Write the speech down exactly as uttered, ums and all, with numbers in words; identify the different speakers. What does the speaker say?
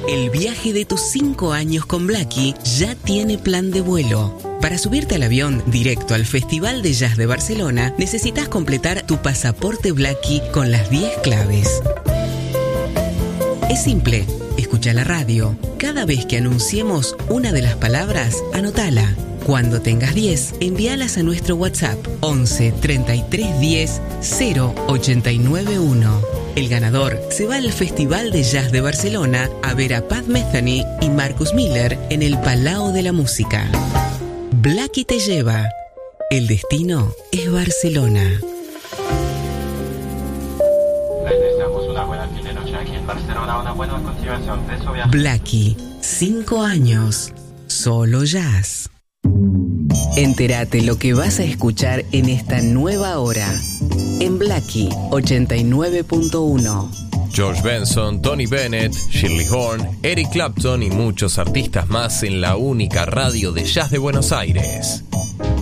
Speaker 1: El viaje de tus cinco años con Blackie ya tiene plan de vuelo. Para subirte al avión directo al Festival de Jazz de Barcelona, necesitas completar tu pasaporte Blackie con las diez claves. Es simple, escucha la radio. Cada vez que anunciemos una de las palabras, anótala. Cuando tengas diez, envíalas a nuestro WhatsApp once treinta y tres diez cero ochenta y nueve uno. El ganador se va al Festival de Jazz de Barcelona a ver a Pat Metheny y Marcus Miller en el Palau de la Música. Blackie te lleva. El destino es Barcelona.
Speaker 2: Les deseamos una buena fin de noche aquí en Barcelona, una buena continuación de su viaje.
Speaker 1: Blackie, cinco años, solo jazz. Entérate lo que vas a escuchar en esta nueva hora. En Blackie ochenta y nueve punto uno.
Speaker 3: George Benson, Tony Bennett, Shirley Horn, Eric Clapton y muchos artistas más en la única radio de jazz de Buenos Aires.